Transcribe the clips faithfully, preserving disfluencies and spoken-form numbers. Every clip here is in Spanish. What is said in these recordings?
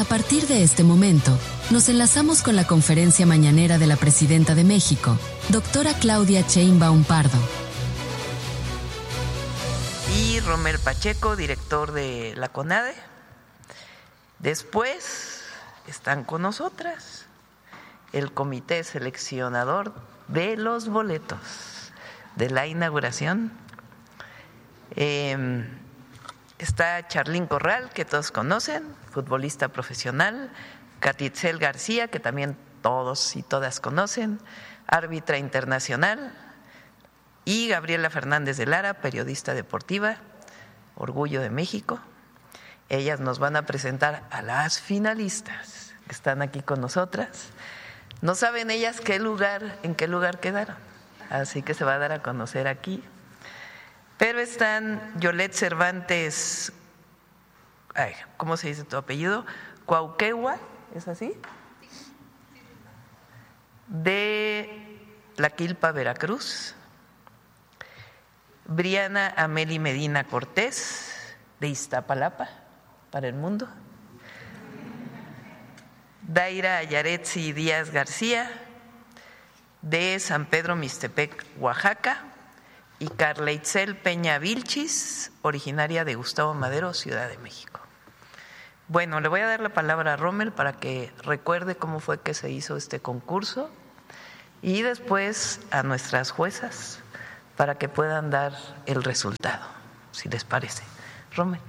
partir de este momento, nos enlazamos con la conferencia mañanera de la Presidenta de México, doctora Claudia Sheinbaum Pardo. Y Rommel Pacheco, director de la CONADE. Después están con nosotras el comité seleccionador de los boletos de la inauguración. Eh, está Charlín Corral, que todos conocen, futbolista profesional, Catitzel García, que también todos y todas conocen, árbitra internacional, y Gabriela Fernández de Lara, periodista deportiva, Orgullo de México. Ellas nos van a presentar a las finalistas que están aquí con nosotras. No saben ellas qué lugar, en qué lugar quedaron, así que se va a dar a conocer aquí. Pero están Yolette Cervantes, ay, ¿cómo se dice tu apellido? Cuauquehua, ¿es así? De La Quilpa, Veracruz. Briana Ameli Medina Cortés, de Iztapalapa, para el mundo. Daira Yaretsi Díaz García, de San Pedro Mixtepec, Oaxaca. Y Carla Itzel Peña Vilchis, originaria de Gustavo Madero, Ciudad de México. Bueno, le voy a dar la palabra a Rommel para que recuerde cómo fue que se hizo este concurso, y después a nuestras juezas para que puedan dar el resultado, si les parece. Rommel.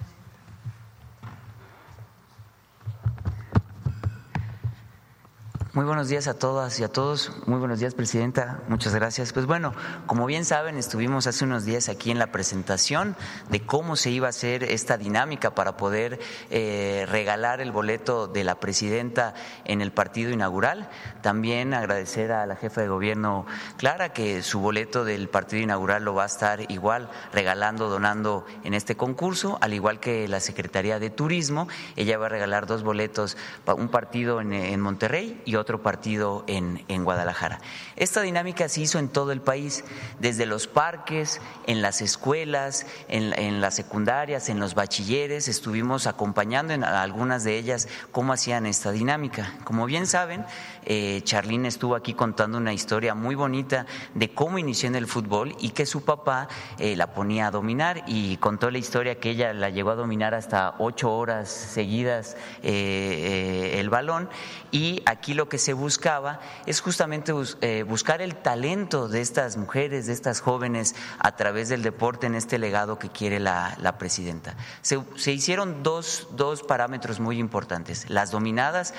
Muy buenos días a todas y a todos. Muy buenos días, Presidenta. Muchas gracias. Pues bueno, como bien saben, estuvimos hace unos días aquí en la presentación de cómo se iba a hacer esta dinámica para poder eh, regalar el boleto de la Presidenta en el partido inaugural. También agradecer a la jefa de gobierno, Clara, que su boleto del partido inaugural lo va a estar igual regalando, donando en este concurso, al igual que la Secretaría de Turismo. Ella va a regalar dos boletos, un partido en, en Monterrey y otro partido en, en Guadalajara. Esta dinámica se hizo en todo el país, desde los parques, en las escuelas, en, en las secundarias, en los bachilleres. Estuvimos acompañando en algunas de ellas cómo hacían esta dinámica. Como bien saben, eh, Charlín estuvo aquí contando una historia muy bonita de cómo inició en el fútbol y que su papá eh, la ponía a dominar, y contó la historia que ella la llegó a dominar hasta ocho horas seguidas eh, eh, el balón. Y aquí lo que se buscaba es justamente eh, buscar el talento de estas mujeres, de estas jóvenes, a través del deporte, en este legado que quiere la, la Presidenta. Se, se hicieron dos, dos parámetros muy importantes: las dominadas,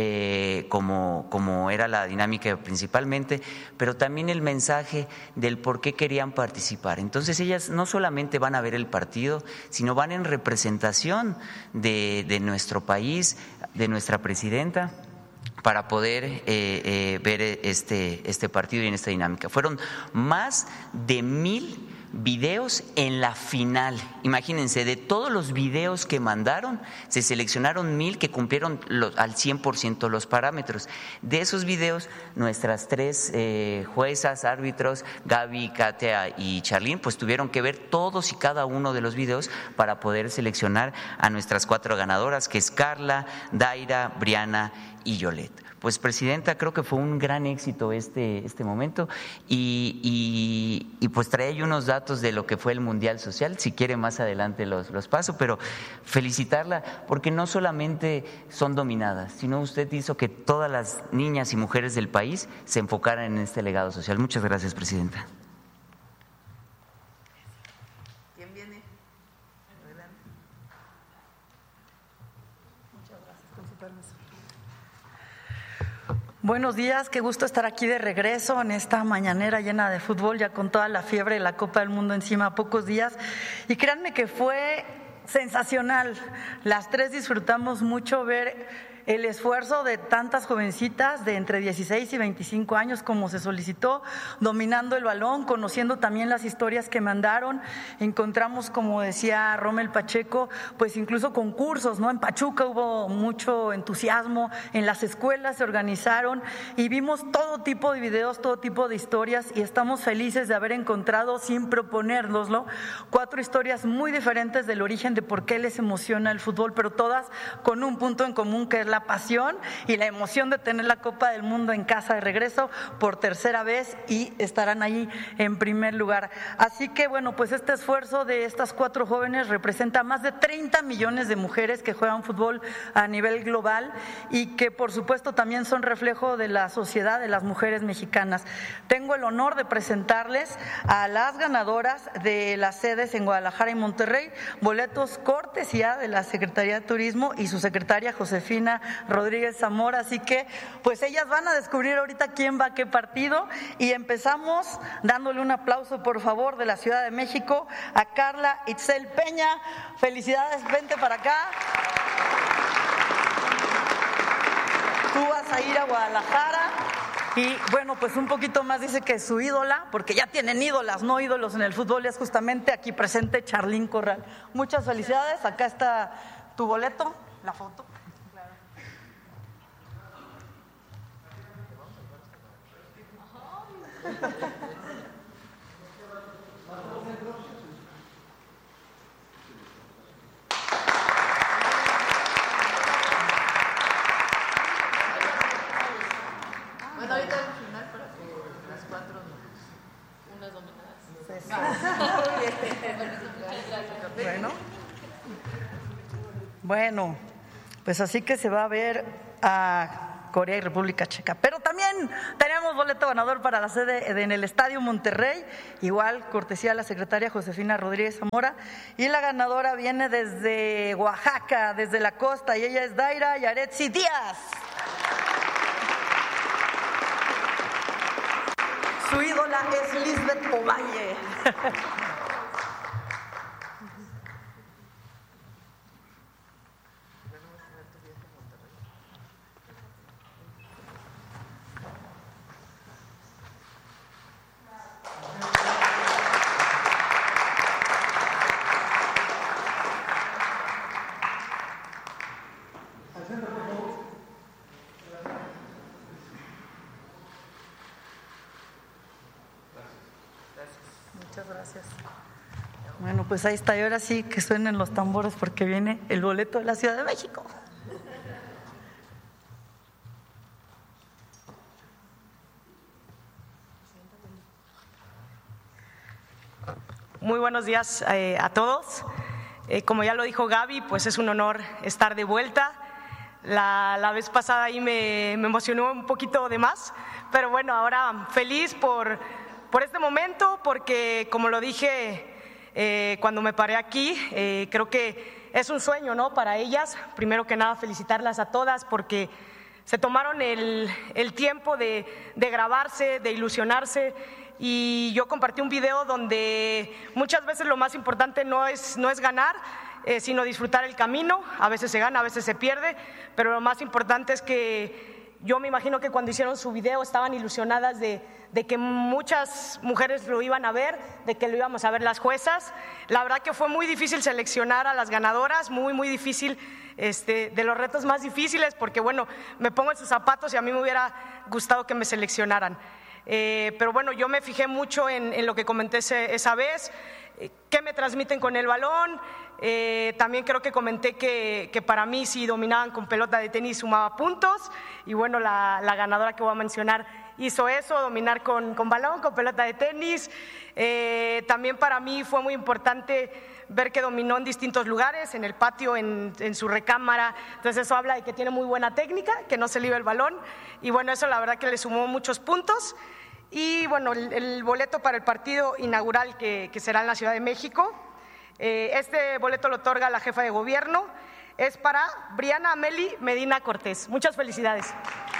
eh, como, como era la dinámica principalmente, pero también el mensaje del por qué querían participar. Entonces ellas no solamente van a ver el partido, sino van en representación de, de nuestro país, de nuestra Presidenta, para poder eh, eh, ver este, este partido y en esta dinámica. Fueron más de mil videos en la final. Imagínense, de todos los videos que mandaron, se seleccionaron mil que cumplieron los, al cien por ciento los parámetros. De esos videos, nuestras tres eh, juezas, árbitros, Gaby, Katia y Charlín, pues tuvieron que ver todos y cada uno de los videos para poder seleccionar a nuestras cuatro ganadoras, que es Carla, Daira, Briana y Yolette. Pues, Presidenta, creo que fue un gran éxito este, este momento, y, y, y pues trae ahí unos datos de lo que fue el Mundial Social. Si quiere, más adelante los, los paso, pero felicitarla porque no solamente son dominadas, sino usted hizo que todas las niñas y mujeres del país se enfocaran en este legado social. Muchas gracias, Presidenta. ¿Quién viene? Adelante. Muchas gracias, con su permiso. Buenos días, qué gusto estar aquí de regreso en esta mañanera llena de fútbol, ya con toda la fiebre de la Copa del Mundo encima a pocos días. Y créanme que fue sensacional. Las tres disfrutamos mucho ver el esfuerzo de tantas jovencitas de entre dieciséis y veinticinco años, como se solicitó, dominando el balón, conociendo también las historias que mandaron. Encontramos, como decía Rommel Pacheco, pues incluso concursos, ¿no? En Pachuca hubo mucho entusiasmo, en las escuelas se organizaron y vimos todo tipo de videos, todo tipo de historias, y estamos felices de haber encontrado, sin proponérnoslo, cuatro historias muy diferentes del origen de por qué les emociona el fútbol, pero todas con un punto en común, que es la pasión y la emoción de tener la Copa del Mundo en casa de regreso por tercera vez y estarán ahí en primer lugar. Así que bueno, pues este esfuerzo de estas cuatro jóvenes representa más de treinta millones de mujeres que juegan fútbol a nivel global y que por supuesto también son reflejo de la sociedad de las mujeres mexicanas. Tengo el honor de presentarles a las ganadoras de las sedes en Guadalajara y Monterrey, boletos cortesía de la Secretaría de Turismo y su secretaria Josefina Rodríguez Zamora. Así que pues ellas van a descubrir ahorita quién va a qué partido y empezamos dándole un aplauso por favor de la Ciudad de México a Carla Itzel Peña. Felicidades, vente para acá. Tú vas a ir a Guadalajara y bueno, pues un poquito más dice que su ídola, porque ya tienen ídolas, no ídolos en el fútbol, es justamente aquí presente Charlín Corral. Muchas felicidades, acá está tu boleto, la foto. Bueno, ahorita al final para que las cuatro, unas dominadas. Bueno, bueno, pues así que se va a ver a Corea y República Checa. Pero también tenemos boleto ganador para la sede en el Estadio Monterrey, igual cortesía de la secretaria Josefina Rodríguez Zamora, y la ganadora viene desde Oaxaca, desde la costa, y ella es Daira Yaretsi Díaz. Su ídola es Lisbeth Ovalle. Muchas gracias. Bueno, pues ahí está, y ahora sí que suenen los tambores porque viene el boleto de la Ciudad de México. Muy buenos días eh, a todos. Eh, como ya lo dijo Gaby, pues es un honor estar de vuelta. La, la vez pasada ahí me, me emocionó un poquito de más, pero bueno, ahora feliz por, por este momento, porque como lo dije eh, cuando me paré aquí, eh, creo que es un sueño, ¿no?, para ellas. Primero que nada, felicitarlas a todas porque se tomaron el, el tiempo de, de grabarse, de ilusionarse. Y yo compartí un video donde muchas veces lo más importante no es, no es ganar, eh, sino disfrutar el camino. A veces se gana, a veces se pierde, pero lo más importante es que yo me imagino que cuando hicieron su video estaban ilusionadas de, de que muchas mujeres lo iban a ver, de que lo íbamos a ver las juezas. La verdad que fue muy difícil seleccionar a las ganadoras, muy, muy difícil, este, de los retos más difíciles, porque bueno, me pongo en sus zapatos y a mí me hubiera gustado que me seleccionaran. Eh, pero bueno, yo me fijé mucho en, en lo que comenté ese, esa vez, eh, qué me transmiten con el balón. Eh, también creo que comenté que, que para mí si dominaban con pelota de tenis sumaba puntos, y bueno, la, la ganadora que voy a mencionar hizo eso, dominar con, con balón, con pelota de tenis. Eh, también para mí fue muy importante ver que dominó en distintos lugares, en el patio, en, en su recámara. Entonces eso habla de que tiene muy buena técnica, que no se libra el balón, y bueno, eso la verdad que le sumó muchos puntos. Y bueno, el, el boleto para el partido inaugural que, que será en la Ciudad de México, eh, este boleto lo otorga la jefa de gobierno, es para Briana Ameli Medina Cortés. Muchas felicidades.